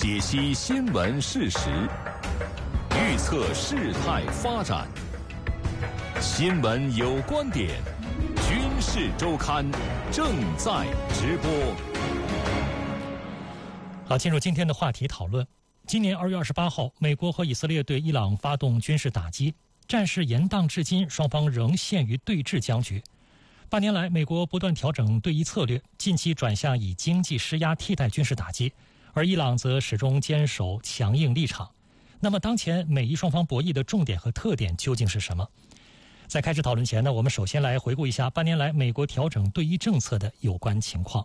解析新闻事实，预测事态发展。新闻有观点，军事周刊正在直播。 好，进入今天的话题讨论。今年2月28号，美国和以色列对伊朗发动军事打击，战事延宕至今，双方仍陷于对峙僵局。8年来，美国不断调整对伊策略，近期转向以经济施压替代军事打击，而伊朗则始终坚守强硬立场。那么，当前美伊双方博弈的重点和特点究竟是什么？在开始讨论前呢，我们首先来回顾一下8年来美国调整对伊政策的有关情况。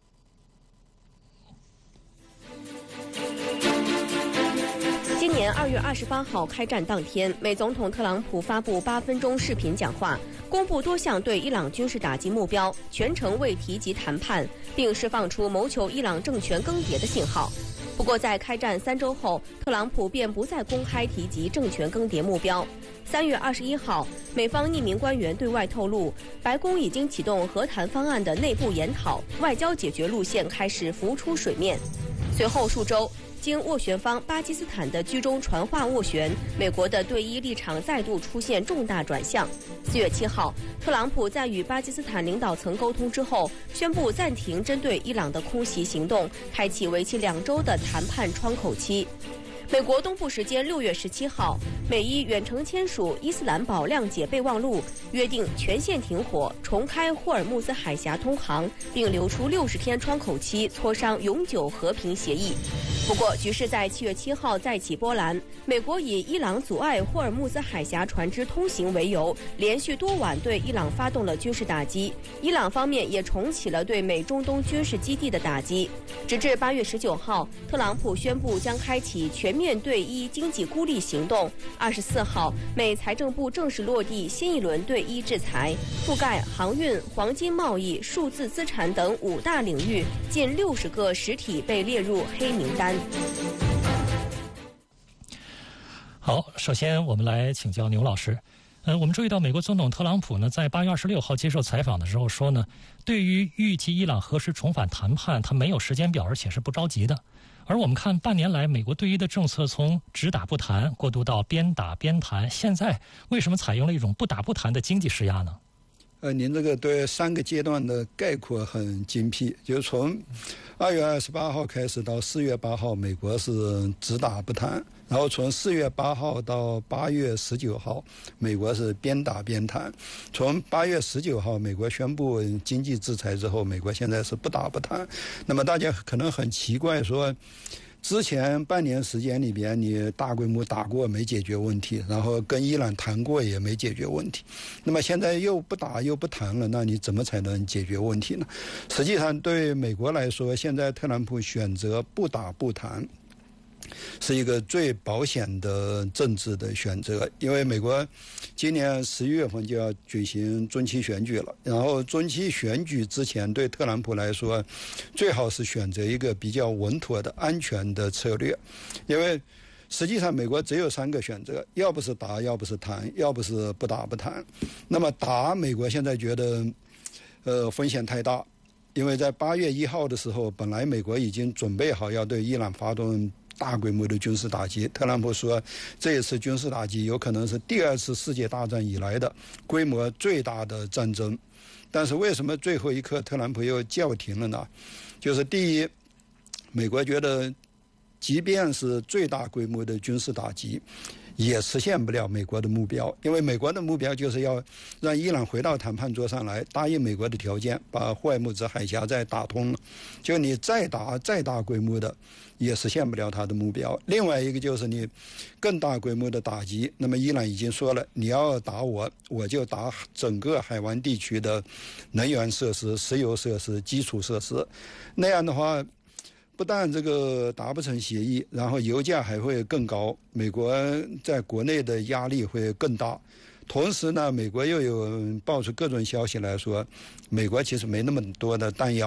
今年2月28号开战当天，美总统特朗普发布8分钟视频讲话，公布多项对伊朗军事打击目标，全程未提及谈判，并释放出谋求伊朗政权更迭的信号。不过，在开战3周后，特朗普便不再公开提及政权更迭目标。3月21号，美方匿名官员对外透露，白宫已经启动和谈方案的内部研讨，外交解决路线开始浮出水面。随后数周，经斡旋方巴基斯坦的居中传话斡旋，美国的对伊立场再度出现重大转向。4月7号，特朗普在与巴基斯坦领导层沟通之后，宣布暂停针对伊朗的空袭行动，开启为期2周的谈判窗口期。美国东部时间6月17号，美伊远程签署伊斯兰堡谅解备忘录，约定全线停火，重开霍尔木兹海峡通航，并留出60天窗口期磋商永久和平协议。不过，局势在7月7号再起波澜。美国以伊朗阻碍霍尔木兹海峡船只通行为由，连续多晚对伊朗发动了军事打击。伊朗方面也重启了对美中东军事基地的打击。直至8月19号，特朗普宣布将开启全面对伊经济孤立行动。24号，美财政部正式落地新一轮对伊制裁，覆盖航运、黄金贸易、数字资产等5大领域，近60个实体被列入黑名单。 好，首先我们来请教牛老师。我们注意到美国总统特朗普呢，在8月26号接受采访的时候说呢，对于预计伊朗何时重返谈判，他没有时间表，而且是不着急的。而我们看半年来美国对伊的政策从只打不谈过渡到边打边谈，现在为什么采用了一种不打不谈的经济施压呢？ 您这个对3个阶段的概括很精辟，就是从2月28号开始到4月8号，美国是只打不谈，然后从4月8号到8月19号，美国是边打边谈。从8月19号美国宣布经济制裁之后，美国现在是不打不谈。那么大家可能很奇怪说，之前半年时间里边，你大规模打过没解决问题，然后跟伊朗谈过也没解决问题，那么现在又不打又不谈了，那你怎么才能解决问题呢？实际上对美国来说，现在特朗普选择不打不谈是一个最保险的政治的选择，因为美国今年11月份就要举行中期选举了，然后中期选举之前对特朗普来说，最好是选择一个比较稳妥的安全的策略，因为实际上美国只有3个选择，要不是打，要不是谈，要不是不打不谈。那么打，美国现在觉得风险太大，因为在8月1号的时候，本来美国已经准备好要对伊朗发动大规模的军事打击，特朗普说这一次军事打击有可能是第2次世界大战以来的规模最大的战争。但是为什么最后一刻特朗普又叫停了呢？就是第一，美国觉得即便是最大规模的军事打击也实现不了美国的目标，因为美国的目标就是要让伊朗回到谈判桌上来，答应美国的条件，把霍尔木兹海峡再打通了。就你再打再大规模的也实现不了他的目标。另外一个就是你更大规模的打击，那么伊朗已经说了，你要打我，我就打整个海湾地区的能源设施、石油设施、基础设施。那样的话，不但这个达不成协议，然后油价还会更高，美国在国内的压力会更大。同时呢，美国又有爆出各种消息来说，美国其实没那么多的弹药了，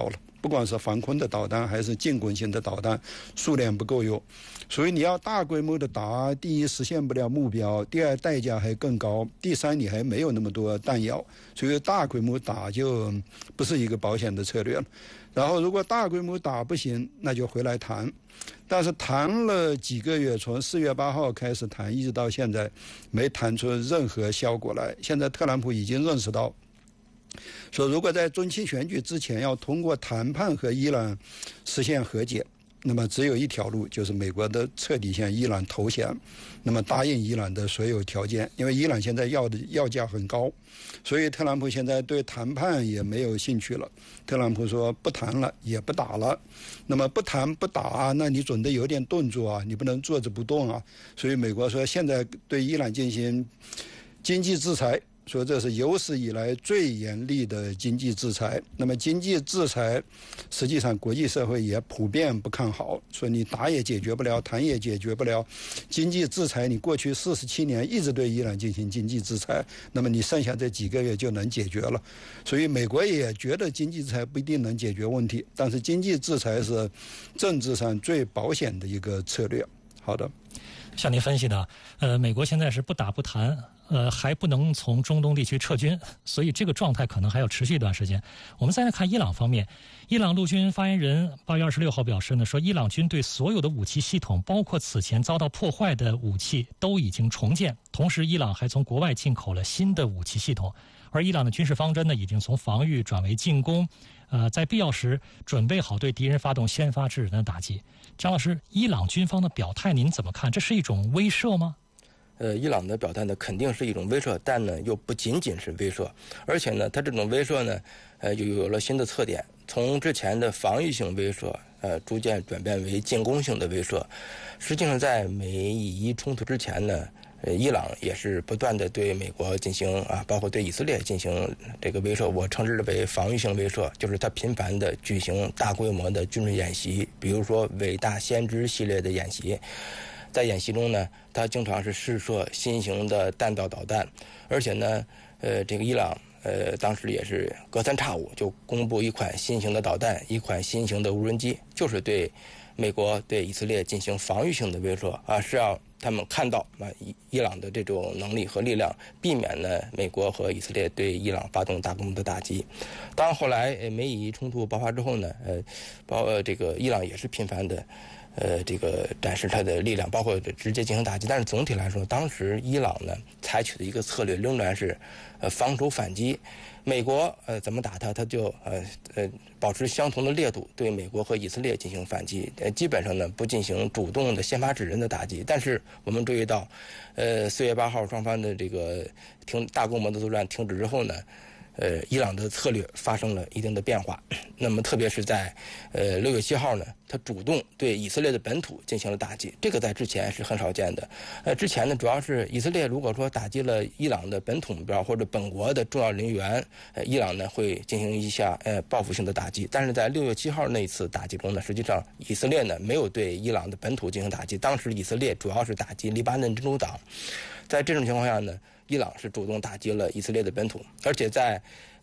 不管是防空的导弹还是进攻性的导弹，数量不够用。所以你要大规模的打，第一实现不了目标，第二代价还更高，第三你还没有那么多弹药，所以大规模打就不是一个保险的策略了。然后如果大规模打不行，那就回来谈。但是谈了几个月，从4月8号开始谈，一直到现在没谈出任何效果来。现在特朗普已经认识到，说如果在中期选举之前要通过谈判和伊朗实现和解，那么只有一条路，就是美国的彻底向伊朗投降，那么答应伊朗的所有条件。因为伊朗现在要价很高，所以特朗普现在对谈判也没有兴趣了。特朗普说不谈了，也不打了。那么不谈不打，那你总得有点动作啊，你不能坐着不动啊。所以美国说现在对伊朗进行经济制裁，说这是有史以来最严厉的经济制裁。那么经济制裁实际上国际社会也普遍不看好，说你打也解决不了，谈也解决不了。经济制裁你过去47年一直对伊朗进行经济制裁，那么你剩下这几个月就能解决了。所以美国也觉得经济制裁不一定能解决问题，但是经济制裁是政治上最保险的一个策略。好的， 像您分析的，美国现在是不打不谈，还不能从中东地区撤军，所以这个状态可能还要持续一段时间。我们再来看伊朗方面，伊朗陆军发言人8月26号表示呢，说伊朗军队所有的武器系统，包括此前遭到破坏的武器，都已经重建。同时，伊朗还从国外进口了新的武器系统，而伊朗的军事方针呢，已经从防御转为进攻。在必要时准备好对敌人发动先发制人的打击。张老师，伊朗军方的表态您怎么看？这是一种威慑吗？ 伊朗的表态呢，肯定是一种威慑，但呢又不仅仅是威慑，而且呢，它这种威慑呢，又有了新的特点，从之前的防御性威慑，逐渐转变为进攻性的威慑。实际上，在美以伊冲突之前呢，伊朗也是不断的对美国进行包括对以色列进行这个威慑，我称之为防御性威慑，就是它频繁的举行大规模的军事演习，比如说伟大先知系列的演习。在演习中呢，它经常是试射新型的弹道导弹，而且呢，这个伊朗当时也是隔三差五就公布一款新型的导弹，一款新型的无人机，就是对美国对以色列进行防御性的威慑是要他们看到伊朗的这种能力和力量，避免呢美国和以色列对伊朗发动大规模的打击。当然后来美以冲突爆发之后呢，这个伊朗也是频繁的这个展示它的力量，包括直接进行打击。但是总体来说，当时伊朗呢采取的一个策略仍然是防守反击。美国怎么打它，它就保持相同的烈度，对美国和以色列进行反击。基本上呢不进行主动的先发制人的打击。但是我们注意到，4月8号双方的这个大规模的作战停止之后呢，伊朗的策略发生了一定的变化。那么特别是在6月7号呢，他主动对以色列的本土进行了打击，这个在之前是很少见的。之前呢，主要是以色列如果说打击了伊朗的本土目标或者本国的重要人员，伊朗呢会进行一下报复性的打击。但是在6月7号那一次打击中呢，实际上以色列呢没有对伊朗的本土进行打击，当时以色列主要是打击黎巴嫩真主党。在这种情况下呢，伊朗是主动打击了以色列的本土，而且在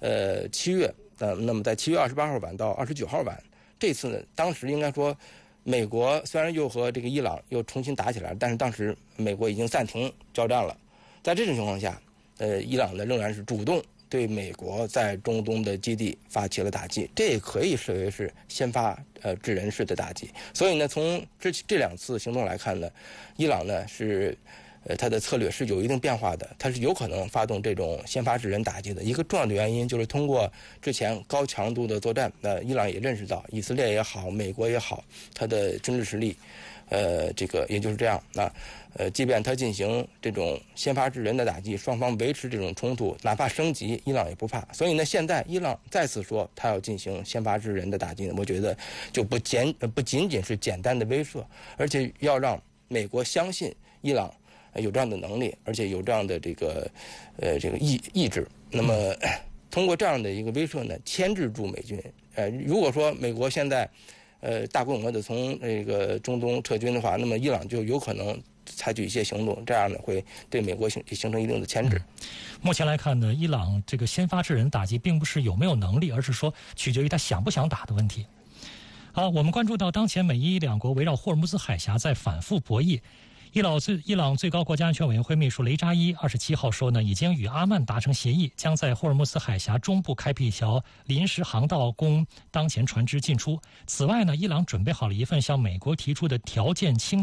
7月，那么在7月28号晚到29号晚，这次呢，当时应该说，美国虽然又和这个伊朗又重新打起来了，但是当时美国已经暂停交战了。在这种情况下，伊朗呢仍然是主动对美国在中东的基地发起了打击，这也可以视为是先发制人式的打击。所以呢，从这两次行动来看呢，伊朗呢是它的策略是有一定变化的，它是有可能发动这种先发制人打击的。一个重要的原因就是通过之前高强度的作战，伊朗也认识到以色列也好，美国也好，它的军事实力，这个也就是这样即便它进行这种先发制人的打击，双方维持这种冲突，哪怕升级，伊朗也不怕。所以呢，现在伊朗再次说他要进行先发制人的打击呢，我觉得就不仅仅是简单的威慑，而且要让美国相信伊朗有这样的能力，而且有这样的这个意志。那么通过这样的一个威慑呢，牵制住美军。如果说美国现在大规模的从这个中东撤军的话，那么伊朗就有可能采取一些行动，这样呢会对美国形成一定的牵制。 目前来看呢，伊朗这个先发制人打击并不是有没有能力，而是说取决于他想不想打的问题。 好，我们关注到当前美伊两国围绕霍尔木兹海峡在反复博弈。伊朗最高国家安全委员会秘书雷扎伊27号说呢，已经与阿曼达成协议，将在霍尔木兹海峡中部开辟一条临时航道供当前船只进出。此外呢，伊朗准备好了一份向美国提出的条件清